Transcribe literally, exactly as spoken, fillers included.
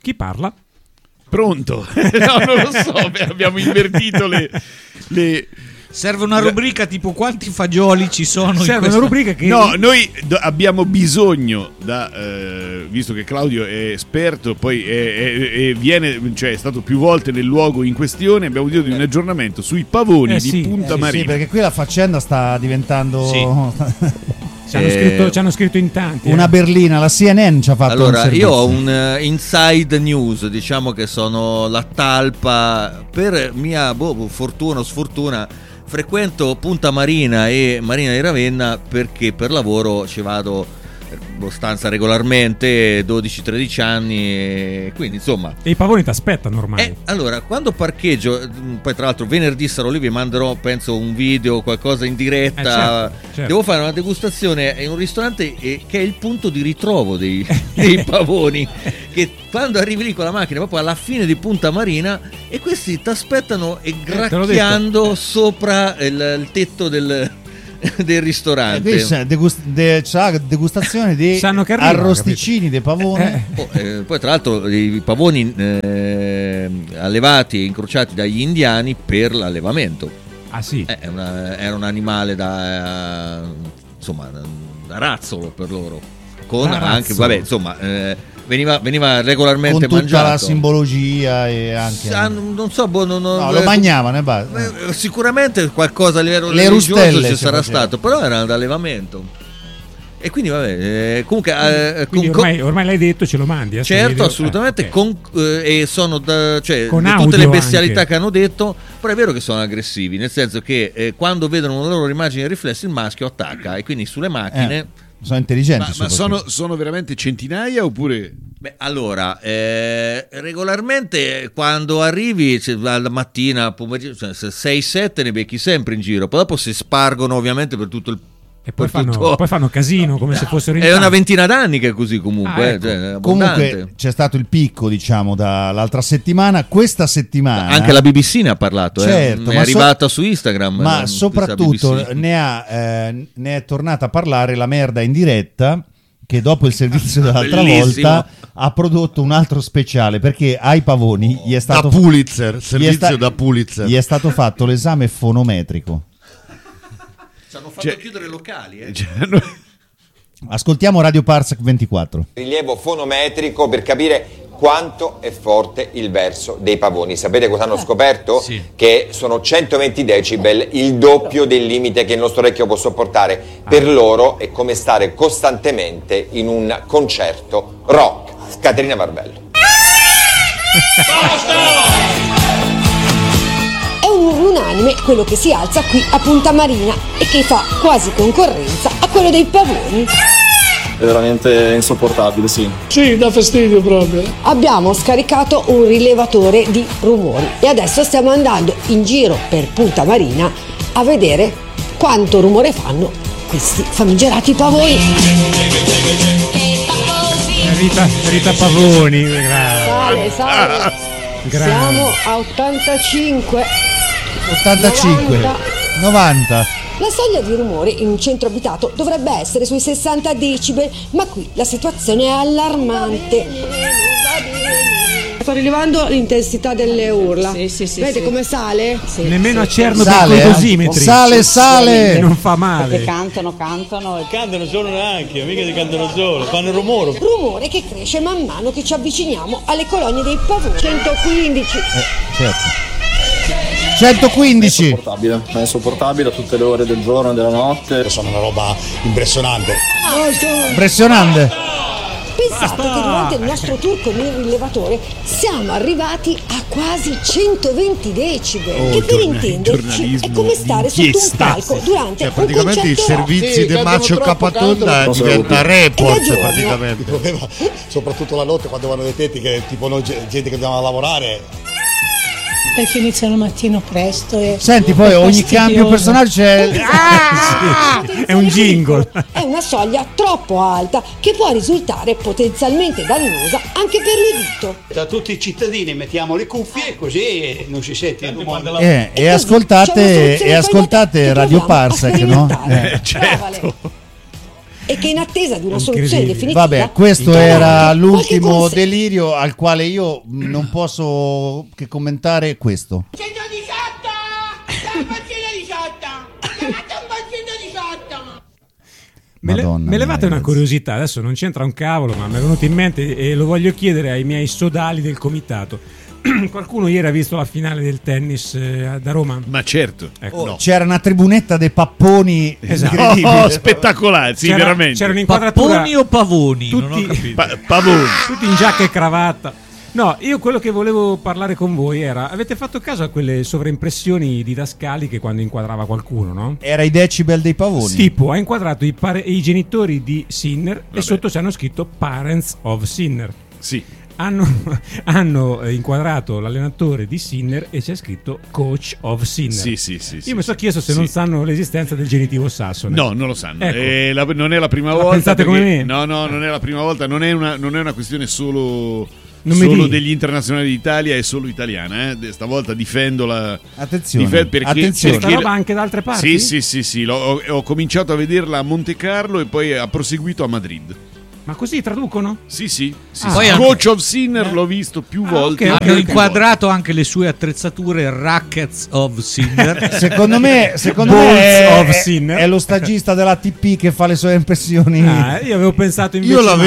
Chi parla? Pronto? No, non lo so, abbiamo invertito le... le... Serve una rubrica tipo quanti fagioli ci sono. Serve in questa... una rubrica che... No, noi do- abbiamo bisogno, da, eh, visto che Claudio è esperto, poi è, è, è viene, cioè è stato più volte nel luogo in questione, abbiamo bisogno di un aggiornamento sui pavoni Eh, di sì. Punta Eh, Marina. sì, perché qui la faccenda sta diventando Sì. Ci hanno, Eh, scritto, ci hanno scritto in tanti. una eh. berlina. La C N N ci ha fatto un Allora, servizio. io ho un uh, inside news, diciamo che sono la talpa, per mia boh, fortuna o sfortuna, frequento Punta Marina e Marina di Ravenna perché per lavoro ci vado abbastanza regolarmente, dodici tredici anni, e quindi insomma... E i pavoni ti aspettano ormai. Eh, allora, quando parcheggio, poi tra l'altro venerdì sarò lì, vi manderò penso un video, qualcosa in diretta. Eh, certo, certo. Devo fare una degustazione in un ristorante eh, che è il punto di ritrovo dei, dei pavoni, che quando arrivi lì con la macchina proprio alla fine di Punta Marina, e questi ti aspettano e gracchiando sopra il, il tetto del... del ristorante. Eh, c'è, degust- de- c'è degustazione di Sanno che arriva, arrosticini dei pavoni. Eh. Oh, eh, poi tra l'altro i pavoni eh, allevati e incrociati dagli indiani per l'allevamento. Ah sì. Eh, è una- era un animale da eh, insomma da razzolo per loro, con Da anche razzolo. vabbè insomma eh, veniva, veniva regolarmente Con tutta mangiato. la simbologia e anche Sa- non so, boh, non, non- no, lo eh, mangiavano e basta. eh, sicuramente qualcosa a livello Le religioso rustelle ci si sarà faceva. stato, però era da allevamento. E quindi vabbè, eh, comunque eh, Quindi con- ormai, ormai l'hai detto, ce lo mandi. adesso certo, video- assolutamente, eh, ok. con, eh, e sono da, cioè, Con di tutte audio le bestialità anche. che hanno detto, però è vero che sono aggressivi, nel senso che eh, quando vedono la loro immagine riflessa il maschio attacca, e quindi sulle macchine... Eh, sono intelligenti. Ma, ma soprattutto. sono, sono veramente centinaia oppure... Beh, allora, eh, regolarmente quando arrivi cioè, la mattina, pomeriggio, cioè, sei sette ne becchi sempre in giro, poi dopo si spargono ovviamente per tutto il... E poi per fanno, tutto- poi fanno casino come se fossero in È una tanti. ventina d'anni che è così comunque, Ah, eh, ecco. cioè, è abbondante. Comunque c'è stato il picco, diciamo, dall'altra settimana. Questa settimana Anche la B B C ne ha parlato, Certo, eh. è ma so- arrivata su Instagram. ma eh, soprattutto questa B B C. ne, ha, eh, ne è tornata a parlare la merda in diretta, che dopo il servizio dell'altra Bellissimo. volta ha prodotto un altro speciale, perché ai pavoni gli è Da stato, Pulitzer, gli è servizio sta- da Pulitzer. gli è stato fatto l'esame fonometrico. Ci hanno fatto Cioè- chiudere locali, eh. Cioè, no- Ascoltiamo Radio Parsec ventiquattro. Rilievo fonometrico per capire quanto è forte il verso dei pavoni. Sapete cosa hanno scoperto? Sì. Che sono centoventi decibel, il doppio del limite che il nostro orecchio può sopportare. Per loro è come stare costantemente in un concerto rock. Caterina Barbello. È un urlo unanime quello che si alza qui a Punta Marina e che fa quasi concorrenza a quello dei pavoni. È veramente insopportabile, sì. Sì, dà fastidio proprio. Abbiamo scaricato un rilevatore di rumori e adesso stiamo andando in giro per Punta Marina a vedere quanto rumore fanno questi famigerati pavoni. Rita, Rita Pavoni. Grande. Sale, sale. Grande. Siamo a ottantacinque. ottantacinque novanta. novanta. La soglia di rumore in un centro abitato dovrebbe essere sui sessanta decibel, ma qui la situazione è allarmante. Sto rilevando l'intensità delle urla. Sì, sì, sì, Vedete sì. come sale? Nemmeno a Cerno Sale, dei eh? dosimetri. Sale, sale. Non fa Perché male. cantano, cantano e Cantano solo neanche, mica ti cantano solo, fanno il rumore. Rumore che cresce man mano che ci avviciniamo alle colonie dei pavoni. centoquindici. Eh, certo. centoquindici. È insopportabile, è insopportabile a tutte le ore del giorno e della notte. Sono una roba impressionante. Impressionante. Pensate che durante il nostro tour con il rilevatore siamo arrivati a quasi centoventi decibel, Oh, che per giorna- intenderci è giornalismo come stare sotto un d'inchiesta. palco durante Cioè, un praticamente i concerto rock. servizi Sì, di cantano Maccio troppo, Capatonda cantano. diventa E report da giorno. praticamente. Il problema, soprattutto la notte quando vanno dei tetti, che tipo noi ge- gente che dobbiamo lavorare. perché iniziano al mattino presto e Senti, poi è ogni fastidioso. cambio personaggio c'è. Sì, è un jingle. È una soglia troppo alta che può risultare potenzialmente dannosa anche per l'udito. Da tutti i cittadini mettiamo le cuffie così non si sente il rumore della Eh, e C'è una ascoltate, soluzione e ascoltate che Radio proviamo a Parsec, no? sperimentare. Eh, Provale. e che in attesa di una soluzione Incredibile. definitiva. Vabbè, questo troveranno era qualche l'ultimo consenso. delirio al quale io mh, non posso che commentare questo. centodiciotto! Siamo al centodiciotto! Chiamate un po' centodiciotto! Me, le, Madonna me levate mia, una ragazzi. curiosità, adesso non c'entra un cavolo, ma mi è venuto in mente e lo voglio chiedere ai miei sodali del comitato. Qualcuno ieri ha visto la finale del tennis eh, da Roma? Ma certo. Ecco. Oh, No. C'era una tribunetta dei papponi Esatto. incredibile. Oh, spettacolare, sì, C'era- veramente. C'era un'inquadratura Papponi o pavoni? Non ho tutti, capito. Pa- pavone. tutti in giacca e cravatta. No, io quello che volevo parlare con voi era: avete fatto caso a quelle sovraimpressioni didascaliche quando inquadrava qualcuno, no? Era i decibel dei pavoni. Tipo, ha inquadrato i, pare- i genitori di Sinner Vabbè. e sotto ci hanno scritto Parents of Sinner. Sì. Hanno, hanno eh, inquadrato l'allenatore di Sinner e c'è scritto Coach of Sinner. Sì, sì, sì, sì, Io mi sono sì. chiesto se Sì. non sanno l'esistenza del genitivo sassone. No, non lo sanno. Ecco. Eh, la- non è la prima La volta. pensate come perché- me? No, no, non è la prima volta. Non è una, non è una questione solo, Non mi solo dica. degli internazionali d'Italia, è solo italiana. Eh. Stavolta difendo la. Attenzione, difendo perché, attenzione. Questa perché- roba anche da altre parti? Sì, sì, sì, sì. L'ho- ho, ho cominciato a vederla a Monte Carlo e poi ha proseguito a Madrid. Ma così traducono? Sì, sì. sì, Ah. sì. Poi Coach of Sinner l'ho visto più Ah, volte. ok, ok. Hanno più inquadrato anche le sue attrezzature Rackets of Sinner. Secondo me, secondo Balls me è, of è- Sinner. è lo stagista della T P che fa le sue impressioni. Ah, io avevo pensato invece Io l'avevo